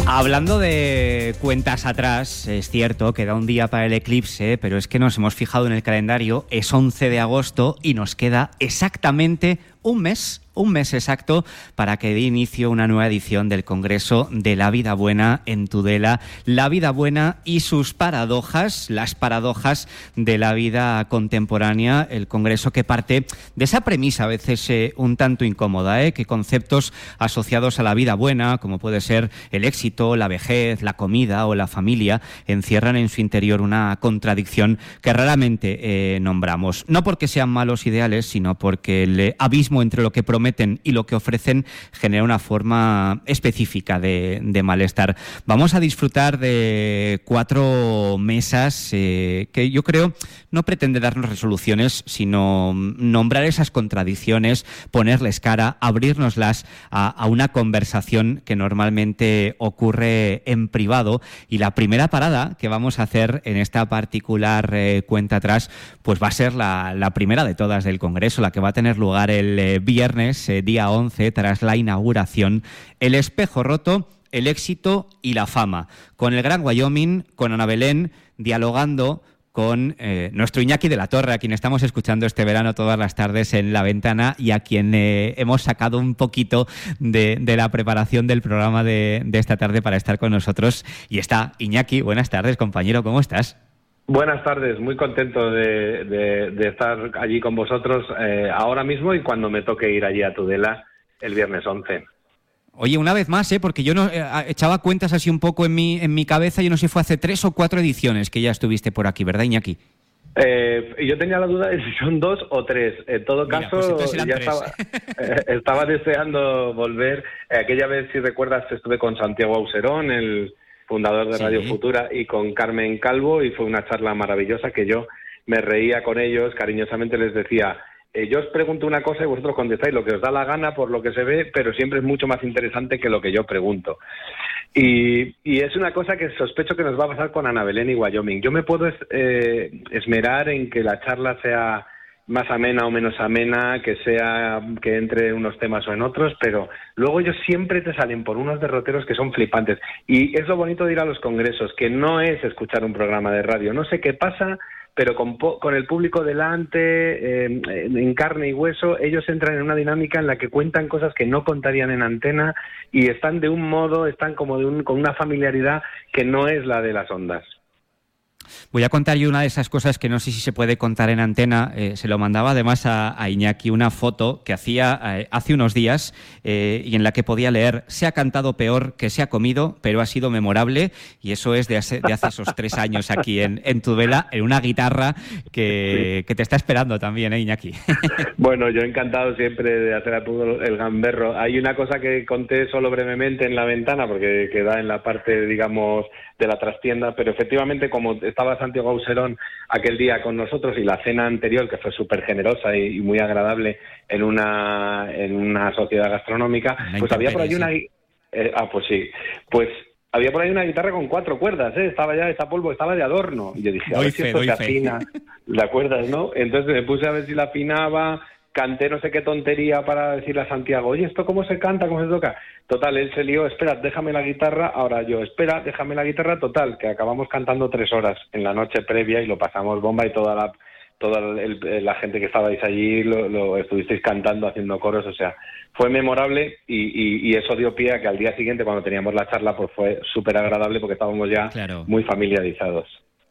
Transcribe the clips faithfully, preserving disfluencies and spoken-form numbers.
Hablando de cuentas atrás, es cierto, queda un día para el eclipse, pero es que nos hemos fijado en el calendario, es once de agosto y nos queda exactamente un mes, un mes exacto para que dé inicio una nueva edición del Congreso de la Vida Buena en Tudela. La vida buena y sus paradojas, las paradojas de la vida contemporánea. El Congreso que parte de esa premisa a veces eh, un tanto incómoda, ¿eh? que conceptos asociados a la vida buena, como puede ser el éxito, la vejez, la comida o la familia, encierran en su interior una contradicción que raramente eh, nombramos. No porque sean malos ideales, sino porque el abismo entre lo que prometen y lo que ofrecen genera una forma específica de, de malestar. Vamos a disfrutar de cuatro mesas eh, que yo creo no pretende darnos resoluciones, sino nombrar esas contradicciones, ponerles cara, abrirnoslas a, a una conversación que normalmente ocurre en privado. Y la primera parada que vamos a hacer en esta particular eh, cuenta atrás, pues va a ser la, la primera de todas del Congreso, la que va a tener lugar el eh, viernes, eh, día once, tras la inauguración. El espejo roto, el éxito y la fama. Con el Gran Wyoming, con Ana Belén, dialogando con eh, nuestro Iñaki de la Torre, a quien estamos escuchando este verano todas las tardes en La Ventana y a quien eh, hemos sacado un poquito de, de la preparación del programa de, de esta tarde para estar con nosotros. Y está Iñaki, buenas tardes, compañero, ¿cómo estás? Buenas tardes, muy contento de, de, de estar allí con vosotros eh, ahora mismo y cuando me toque ir allí a Tudela el viernes once. Oye, una vez más, ¿eh? porque yo no eh, echaba cuentas así un poco en mi en mi cabeza, yo no sé si fue hace tres o cuatro ediciones que ya estuviste por aquí, ¿verdad, Iñaki? Eh, yo tenía la duda de si son dos o tres. En todo Mira, caso, pues ya tres. estaba, eh, estaba deseando volver. Eh, aquella vez, si recuerdas, estuve con Santiago Auserón, el fundador de sí. Radio Futura, y con Carmen Calvo, y fue una charla maravillosa que yo me reía con ellos, cariñosamente les decía, eh, yo os pregunto una cosa y vosotros contestáis lo que os da la gana por lo que se ve, pero siempre es mucho más interesante que lo que yo pregunto. Y, y es una cosa que sospecho que nos va a pasar con Ana Belén y Wyoming. Yo me puedo es, eh, esmerar en que la charla sea más amena o menos amena, que sea que entre en unos temas o en otros, pero luego ellos siempre te salen por unos derroteros que son flipantes. Y es lo bonito de ir a los congresos, que no es escuchar un programa de radio. No sé qué pasa, pero con, con el público delante, eh, en carne y hueso, ellos entran en una dinámica en la que cuentan cosas que no contarían en antena y están de un modo, están como de un, con una familiaridad que no es la de las ondas. Voy a contar yo una de esas cosas que no sé si se puede contar en antena. Eh, se lo mandaba además a, a Iñaki una foto que hacía eh, hace unos días eh, y en la que podía leer: se ha cantado peor que se ha comido, pero ha sido memorable. Y eso es de hace, de hace esos tres años aquí en, en Tudela, en una guitarra que, sí. que te está esperando también, ¿eh, Iñaki? Bueno, yo encantado siempre de hacer a todo el gamberro. Hay una cosa que conté solo brevemente en La Ventana, porque queda en la parte, digamos, de la trastienda, pero efectivamente, como estaba Santiago Auserón aquel día con nosotros y la cena anterior, que fue súper generosa y, y muy agradable en una en una sociedad gastronómica, una pues había por ahí una... Eh, ah, pues sí, pues había por ahí una guitarra con cuatro cuerdas, ¿eh? Estaba ya, esta polvo estaba de adorno. Y yo dije, a ver si esto se afina, ¿la cuerdas, no? Entonces me puse a ver si la afinaba, canté no sé qué tontería para decirle a Santiago, oye, ¿esto cómo se canta, cómo se toca? Total, él se lió, espera, déjame la guitarra, ahora yo, espera, déjame la guitarra, total, que acabamos cantando tres horas en la noche previa y lo pasamos bomba y toda la toda el, la gente que estabais allí lo, lo estuvisteis cantando, haciendo coros, o sea, fue memorable y, y, y eso dio pie a que al día siguiente, cuando teníamos la charla, pues fue súper agradable porque estábamos ya claro. muy familiarizados.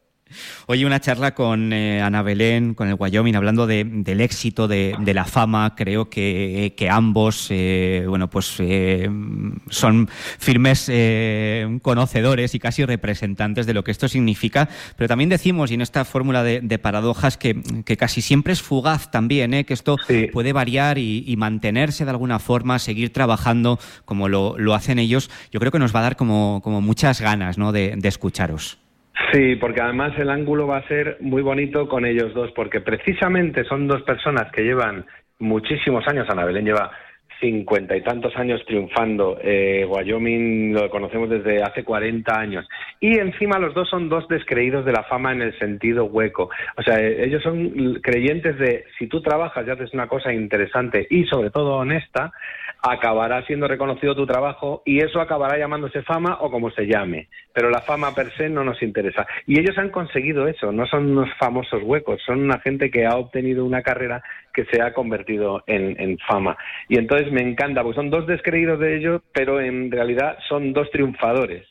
Oye, una charla con eh, Ana Belén, con el Wyoming, hablando de, del éxito, de, de la fama. Creo que, que ambos, eh, bueno, pues eh, son firmes eh, conocedores y casi representantes de lo que esto significa. Pero también decimos, y en esta fórmula de, de paradojas, que, que casi siempre es fugaz también, ¿eh? que esto sí. puede variar y, y mantenerse de alguna forma, seguir trabajando como lo, lo hacen ellos. Yo creo que nos va a dar como, como muchas ganas, ¿no? de, de escucharos. Sí, porque además el ángulo va a ser muy bonito con ellos dos, porque precisamente son dos personas que llevan muchísimos años. Ana Belén lleva cincuenta y tantos años triunfando. Eh, Wyoming lo conocemos desde hace cuarenta años. Y encima los dos son dos descreídos de la fama en el sentido hueco. O sea, ellos son creyentes de si tú trabajas y haces una cosa interesante y sobre todo honesta, acabará siendo reconocido tu trabajo y eso acabará llamándose fama o como se llame. Pero la fama per se no nos interesa. Y ellos han conseguido eso, no son unos famosos huecos, son una gente que ha obtenido una carrera que se ha convertido en, en fama. Y entonces me encanta, porque son dos descreídos de ellos, pero en realidad son dos triunfadores.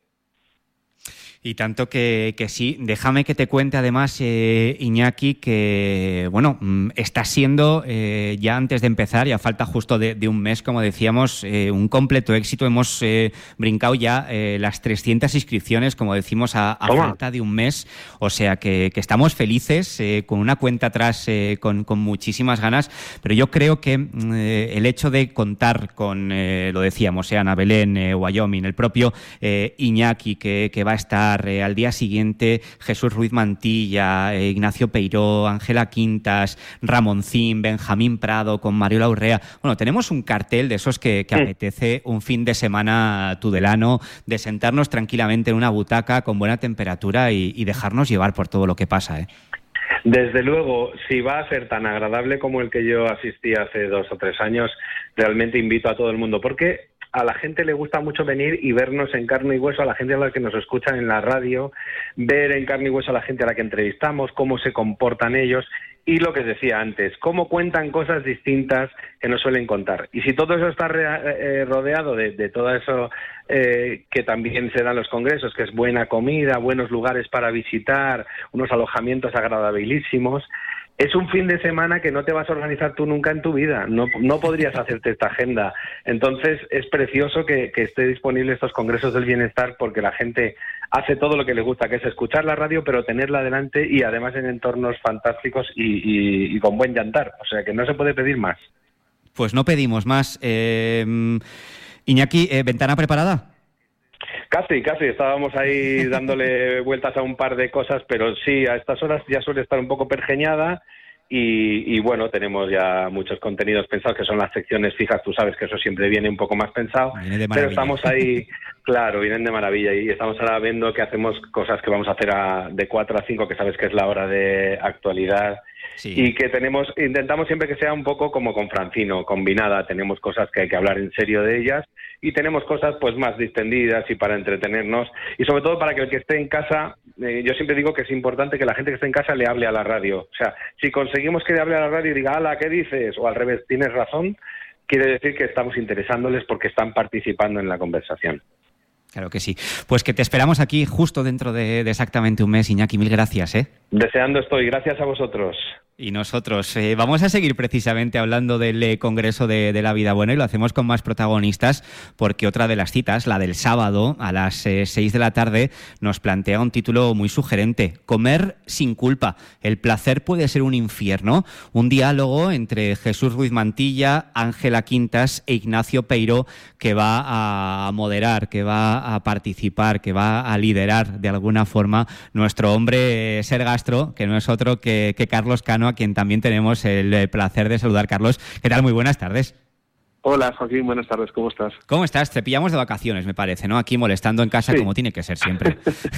Y tanto que, que sí. Déjame que te cuente además, eh, Iñaki, que bueno, está siendo, eh, ya antes de empezar, ya falta justo de, de un mes, como decíamos, eh, un completo éxito. Hemos eh, brincado ya eh, las trescientas inscripciones, como decimos, a, a falta de un mes. O sea que, que estamos felices, eh, con una cuenta atrás, eh, con, con muchísimas ganas. Pero yo creo que eh, el hecho de contar con, eh, lo decíamos, eh, Ana Belén, eh, Wyoming, el propio eh, Iñaki, que, que va a estar al día siguiente, Jesús Ruiz Mantilla, eh, Ignacio Peiró, Ángela Quintas, Ramoncín, Benjamín Prado, con Mariola Urrea. Bueno, tenemos un cartel de esos que, que apetece un fin de semana tudelano, de sentarnos tranquilamente en una butaca con buena temperatura y, y dejarnos llevar por todo lo que pasa, ¿eh? Desde luego, si va a ser tan agradable como el que yo asistí hace dos o tres años, realmente invito a todo el mundo, porque a la gente le gusta mucho venir y vernos en carne y hueso, a la gente a la que nos escuchan en la radio, ver en carne y hueso a la gente a la que entrevistamos, cómo se comportan ellos y lo que decía antes, cómo cuentan cosas distintas que no suelen contar. Y si todo eso está re- rodeado de, de todo eso eh, que también se da en los congresos, que es buena comida, buenos lugares para visitar, unos alojamientos agradabilísimos, es un fin de semana que no te vas a organizar tú nunca en tu vida, no, no podrías hacerte esta agenda. Entonces es precioso que, que esté disponible estos congresos del bienestar porque la gente hace todo lo que le gusta, que es escuchar la radio, pero tenerla delante y además en entornos fantásticos y, y, y con buen llantar. O sea que no se puede pedir más. Pues no pedimos más. Eh, Iñaki, eh, ¿ventana preparada? Casi, casi, estábamos ahí dándole vueltas a un par de cosas, pero sí, a estas horas ya suele estar un poco pergeñada y, y bueno, tenemos ya muchos contenidos pensados que son las secciones fijas, tú sabes que eso siempre viene un poco más pensado, pero estamos ahí, claro, vienen de maravilla y estamos ahora viendo que hacemos cosas que vamos a hacer a, de cuatro a cinco, que sabes que es la hora de actualidad. Sí. Y que tenemos, intentamos siempre que sea un poco como con Francino, combinada, tenemos cosas que hay que hablar en serio de ellas y tenemos cosas pues más distendidas y para entretenernos y sobre todo para que el que esté en casa, eh, yo siempre digo que es importante que la gente que esté en casa le hable a la radio, o sea, si conseguimos que le hable a la radio y diga, ala, ¿qué dices? O al revés, tienes razón, quiere decir que estamos interesándoles porque están participando en la conversación. Claro que sí. Pues que te esperamos aquí justo dentro de, de exactamente un mes, Iñaki. Mil gracias, ¿eh? Deseando estoy. Gracias a vosotros. Y nosotros eh, vamos a seguir precisamente hablando del eh, Congreso de, de la Vida Buena y lo hacemos con más protagonistas porque otra de las citas, la del sábado a las eh, seis de la tarde, nos plantea un título muy sugerente: Comer sin culpa. El placer puede ser un infierno. Un diálogo entre Jesús Ruiz Mantilla, Ángela Quintas e Ignacio Peiró que va a moderar, que va a participar, que va a liderar de alguna forma nuestro hombre eh, Ser Gastro, que no es otro que, que Carlos Cano, a quien también tenemos el placer de saludar. Carlos, ¿qué tal? Muy buenas tardes. Hola, Joaquín, buenas tardes, ¿cómo estás? ¿Cómo estás? Te pillamos de vacaciones, me parece, ¿no? Aquí molestando en casa, sí, como tiene que ser siempre.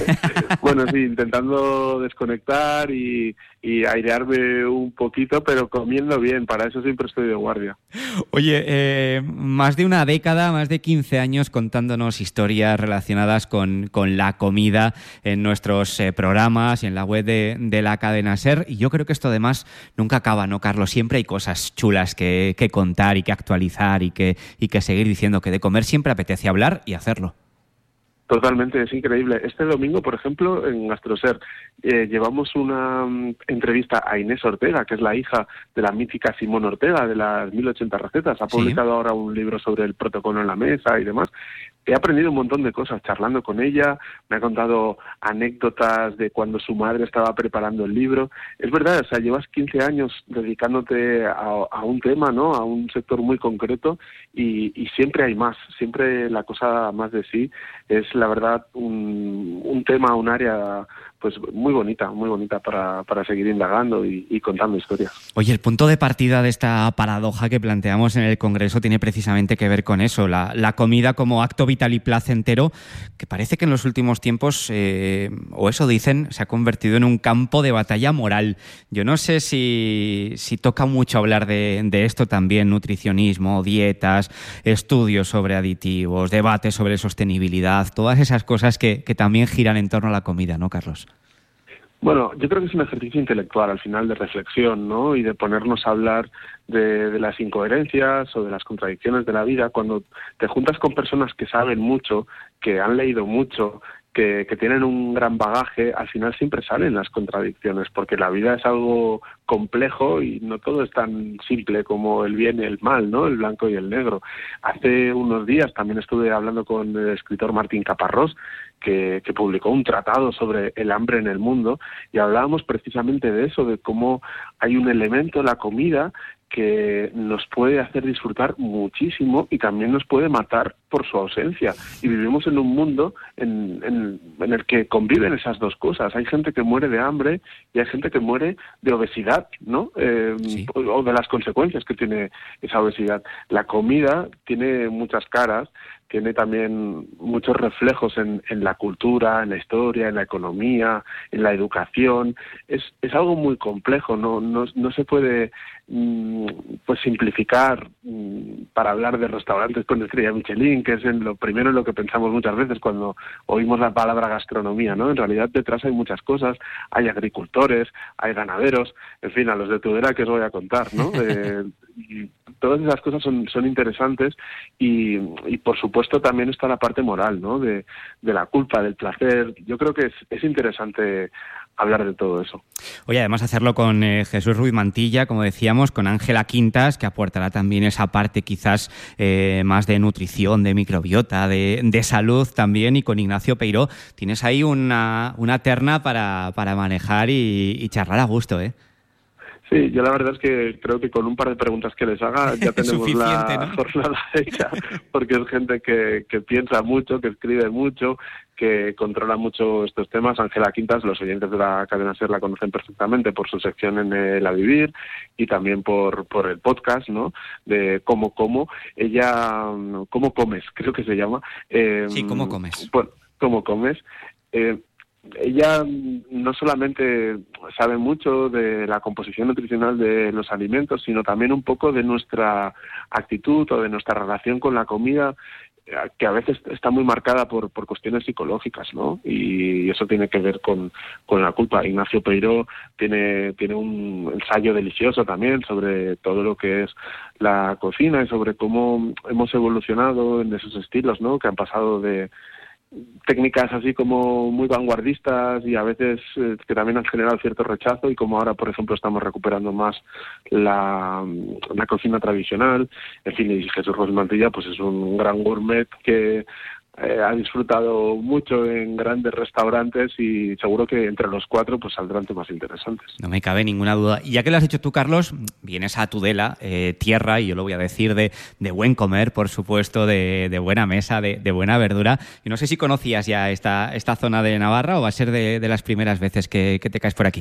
Bueno, sí, intentando desconectar y, y airearme un poquito, pero comiendo bien, para eso siempre estoy de guardia. Oye, eh, más de una década, más de quince años contándonos historias relacionadas con, con la comida en nuestros eh, programas y en la web de, de la cadena SER, y yo creo que esto además nunca acaba, ¿no, Carlos? Siempre hay cosas chulas que, que contar y que actualizar y que, y que seguir diciendo que de comer siempre apetece hablar y hacerlo. Totalmente, es increíble. Este domingo, por ejemplo, en GastroSer, eh, llevamos una um, entrevista a Inés Ortega, que es la hija de la mítica Simón Ortega, de las mil ochenta recetas. Ha publicado ¿Sí? ahora un libro sobre el protocolo en la mesa y demás. He aprendido un montón de cosas charlando con ella, me ha contado anécdotas de cuando su madre estaba preparando el libro. Es verdad, o sea, llevas quince años dedicándote a, a un tema, ¿no? A un sector muy concreto y, y siempre hay más, siempre la cosa más de sí. Es la verdad un, un tema, un área pues muy bonita, muy bonita para, para seguir indagando y, y contando historias. Oye, el punto de partida de esta paradoja que planteamos en el Congreso tiene precisamente que ver con eso, la, la comida como acto vital y placentero, que parece que en los últimos tiempos, eh, o eso dicen, se ha convertido en un campo de batalla moral. Yo no sé si, si toca mucho hablar de, de esto también, nutricionismo, dietas, estudios sobre aditivos, debates sobre sostenibilidad, todas esas cosas que, que también giran en torno a la comida, ¿no, Carlos? Bueno, yo creo que es un ejercicio intelectual al final de reflexión, ¿no? Y de ponernos a hablar de, de las incoherencias o de las contradicciones de la vida. Cuando te juntas con personas que saben mucho, que han leído mucho, que, que tienen un gran bagaje, al final siempre salen las contradicciones, porque la vida es algo complejo y no todo es tan simple como el bien y el mal, ¿no? El blanco y el negro. Hace unos días también estuve hablando con el escritor Martín Caparrós, que, que publicó un tratado sobre el hambre en el mundo, y hablábamos precisamente de eso, de cómo hay un elemento, la comida, que nos puede hacer disfrutar muchísimo y también nos puede matar por su ausencia. Y vivimos en un mundo en, en, en el que conviven esas dos cosas. Hay gente que muere de hambre y hay gente que muere de obesidad, ¿no? Eh, sí. o, o de las consecuencias que tiene esa obesidad. La comida tiene muchas caras, tiene también muchos reflejos en, en la cultura, en la historia, en la economía, en la educación. Es, es algo muy complejo, no, no, no se puede mm, pues simplificar mm, para hablar de restaurantes con estrella Michelin, que es en lo primero en lo que pensamos muchas veces cuando oímos la palabra gastronomía, ¿no? En realidad detrás hay muchas cosas, hay agricultores, hay ganaderos, en fin, a los de Tudela que os voy a contar, ¿no? Eh, y todas esas cosas son, son interesantes y, y por supuesto también está la parte moral, ¿no? De, de la culpa, del placer. Yo creo que es, es interesante hablar de todo eso. Oye, además hacerlo con eh, Jesús Ruiz Mantilla, como decíamos, con Ángela Quintas, que aportará también esa parte quizás eh, más de nutrición, de microbiota, de, de salud también, y con Ignacio Peiró. Tienes ahí una, una terna para, para manejar y, y charlar a gusto, ¿eh? Sí, yo la verdad es que creo que con un par de preguntas que les haga ya tenemos la ¿no? jornada hecha, porque es gente que, que piensa mucho, que escribe mucho, que controla mucho estos temas. Ángela Quintas, los oyentes de la cadena SER la conocen perfectamente por su sección en El A Vivir y también por por el podcast, ¿no? De Cómo Como. Ella, ¿Cómo Comes? Creo que se llama. Eh, sí, ¿Cómo Comes? Bueno, ¿Cómo Comes? Eh, Ella no solamente sabe mucho de la composición nutricional de los alimentos, sino también un poco de nuestra actitud o de nuestra relación con la comida, que a veces está muy marcada por, por cuestiones psicológicas, ¿no? Y eso tiene que ver con, con la culpa. Ignacio Peiró tiene, tiene un ensayo delicioso también sobre todo lo que es la cocina y sobre cómo hemos evolucionado en esos estilos, ¿no? Que han pasado de técnicas así como muy vanguardistas y a veces eh, que también han generado cierto rechazo, y como ahora, por ejemplo, estamos recuperando más la, la cocina tradicional. En fin, y Jesús Ruiz Mantilla pues es un gran gourmet que eh, ha disfrutado mucho en grandes restaurantes y seguro que entre los cuatro pues saldrán temas interesantes. No me cabe ninguna duda. Y ya que lo has hecho tú, Carlos, vienes a Tudela, eh, tierra, y yo lo voy a decir, de, de buen comer, por supuesto, de, de buena mesa, de, de buena verdura. Y no sé si conocías ya esta, esta zona de Navarra o va a ser de, de las primeras veces que, que te caes por aquí.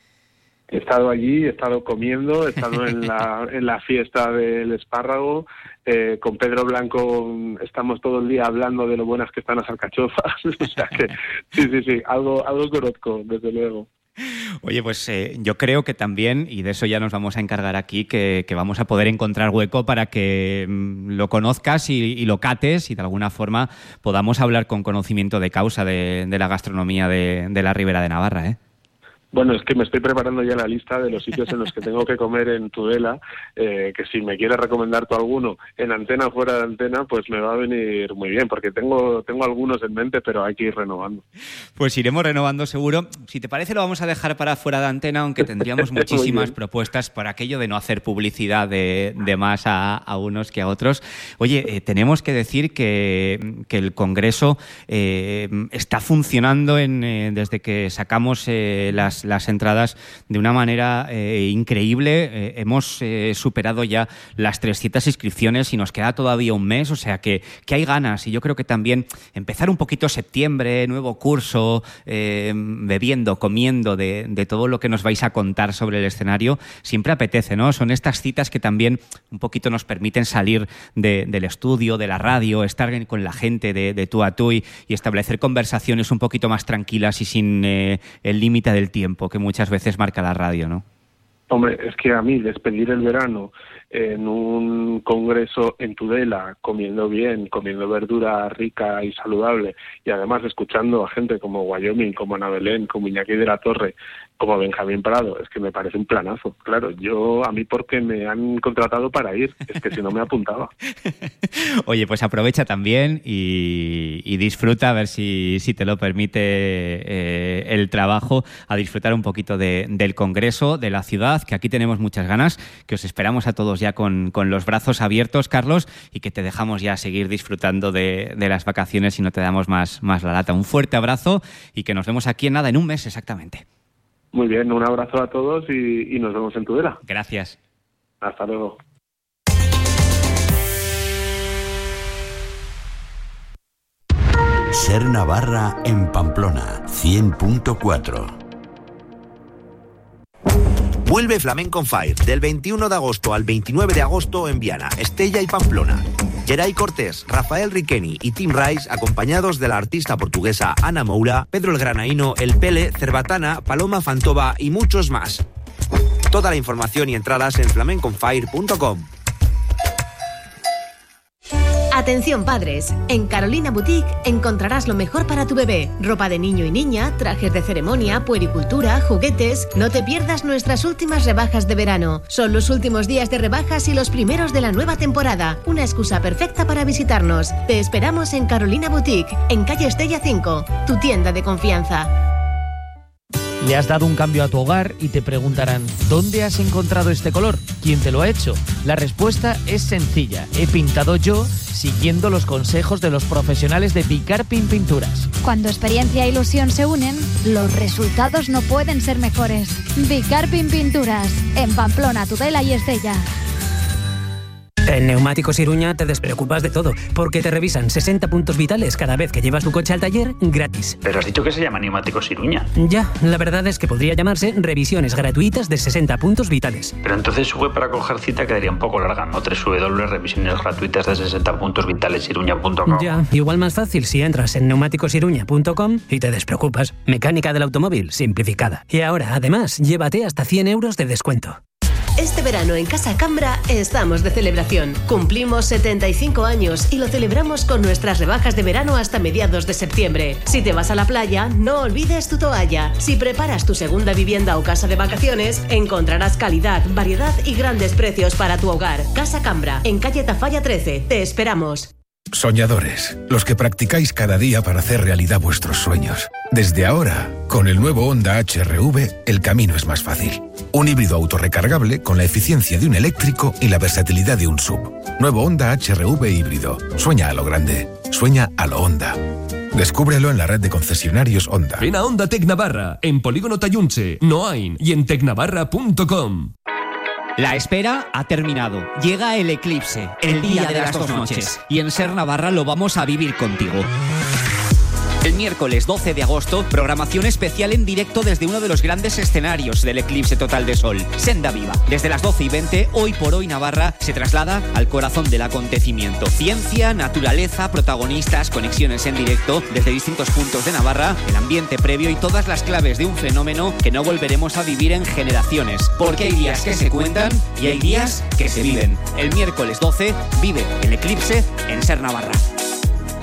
He estado allí, he estado comiendo, he estado en la, en la fiesta del espárrago. Eh, con Pedro Blanco estamos todo el día hablando de lo buenas que están las alcachofas. O sea que sí, sí, sí, algo, algo conozco, desde luego. Oye, pues eh, yo creo que también, y de eso ya nos vamos a encargar aquí, que, que vamos a poder encontrar hueco para que mm, lo conozcas y, y lo cates y de alguna forma podamos hablar con conocimiento de causa de, de la gastronomía de, de la Ribera de Navarra, ¿eh? Bueno, es que me estoy preparando ya la lista de los sitios en los que tengo que comer en Tudela, eh, que si me quieres recomendar tú alguno en antena o fuera de antena, pues me va a venir muy bien, porque tengo tengo algunos en mente, pero hay que ir renovando. Pues iremos renovando seguro. Si te parece, lo vamos a dejar para fuera de antena, aunque tendríamos muchísimas propuestas por aquello de no hacer publicidad de, de más a, a unos que a otros. Oye, eh, tenemos que decir que, que el Congreso eh, está funcionando en, eh, desde que sacamos eh, las las, las entradas de una manera eh, increíble. Eh, hemos eh, superado ya las trescientas inscripciones y nos queda todavía un mes, o sea que, que hay ganas. Y yo creo que también empezar un poquito septiembre, nuevo curso, eh, bebiendo, comiendo de, de todo lo que nos vais a contar sobre el escenario, siempre apetece, ¿no? Son estas citas que también un poquito nos permiten salir de, del estudio, de la radio, estar con la gente de, de tú a tú y, y establecer conversaciones un poquito más tranquilas y sin eh, el límite del tiempo que muchas veces marca la radio, ¿no? Hombre, es que a mí despedir el verano en un congreso en Tudela, comiendo bien, comiendo verdura rica y saludable, y además escuchando a gente como Wyoming, como Ana Belén, como Iñaki de la Torre, como Benjamín Prado, es que me parece un planazo. Claro, yo a mí porque me han contratado para ir, es que si no me apuntaba. Oye, pues aprovecha también y, y disfruta, a ver si, si te lo permite eh, el trabajo, a disfrutar un poquito de, del congreso, de la ciudad, que aquí tenemos muchas ganas, que os esperamos a todos ya con, con los brazos abiertos, Carlos, y que te dejamos ya seguir disfrutando de, de las vacaciones y no te damos más, más la lata. Un fuerte abrazo y que nos vemos aquí en nada, en un mes exactamente. Muy bien, un abrazo a todos y, y nos vemos en Tudela. Gracias. Hasta luego. Ser Navarra en Pamplona, cien punto cuatro. Vuelve Flamenco on Fire, del veintiuno de agosto al veintinueve de agosto en Viana, Estella y Pamplona. Geray Cortés, Rafael Riqueni y Tim Rice, acompañados de la artista portuguesa Ana Moura, Pedro el Granaíno, El Pele, Cerbatana, Paloma Fantova y muchos más. Toda la información y entradas en flamenco on fire punto com. Atención padres, en Carolina Boutique encontrarás lo mejor para tu bebé. Ropa de niño y niña, trajes de ceremonia, puericultura, juguetes. No te pierdas nuestras últimas rebajas de verano. Son los últimos días de rebajas y los primeros de la nueva temporada. Una excusa perfecta para visitarnos. Te esperamos en Carolina Boutique, en calle Estella cinco, tu tienda de confianza. Le has dado un cambio a tu hogar y te preguntarán, ¿dónde has encontrado este color? ¿Quién te lo ha hecho? La respuesta es sencilla. He pintado yo siguiendo los consejos de los profesionales de Bicarpin Pinturas. Cuando experiencia e ilusión se unen, los resultados no pueden ser mejores. Bicarpin Pinturas, en Pamplona, Tudela y Estella. En Neumáticos Iruña te despreocupas de todo, porque te revisan sesenta puntos vitales cada vez que llevas tu coche al taller gratis. Pero has dicho que se llama Neumáticos Iruña. Ya, la verdad es que podría llamarse revisiones gratuitas de sesenta puntos vitales. Pero entonces su web para coger cita quedaría un poco larga, ¿no? doble u doble u doble u punto revisiones gratuitas de sesenta puntos vitales iruña punto com. Ya, igual más fácil si entras en neumáticos iruña punto com y te despreocupas. Mecánica del automóvil simplificada. Y ahora, además, llévate hasta cien euros de descuento. Este verano en Casa Cambra estamos de celebración. Cumplimos setenta y cinco años y lo celebramos con nuestras rebajas de verano hasta mediados de septiembre. Si te vas a la playa, no olvides tu toalla. Si preparas tu segunda vivienda o casa de vacaciones, encontrarás calidad, variedad y grandes precios para tu hogar. Casa Cambra, en calle Tafalla trece. Te esperamos. Soñadores, los que practicáis cada día para hacer realidad vuestros sueños. Desde ahora, con el nuevo Honda H R V, el camino es más fácil. Un híbrido autorrecargable con la eficiencia de un eléctrico y la versatilidad de un S U V. Nuevo Honda H R V híbrido. Sueña a lo grande. Sueña a lo Honda. Descúbrelo en la red de concesionarios Honda. Ven a Honda Tec Navarra, en Polígono Tayunche, Noain y en tecnavarra punto com. La espera ha terminado. Llega el eclipse, el día de las dos noches. Y en Ser Navarra lo vamos a vivir contigo. El miércoles doce de agosto, programación especial en directo desde uno de los grandes escenarios del eclipse total de sol, Senda Viva. Desde las doce y veinte, Hoy por Hoy Navarra se traslada al corazón del acontecimiento. Ciencia, naturaleza, protagonistas, conexiones en directo desde distintos puntos de Navarra, el ambiente previo y todas las claves de un fenómeno que no volveremos a vivir en generaciones. Porque hay días que se cuentan y hay días que se viven. El miércoles doce, vive el eclipse en Ser Navarra.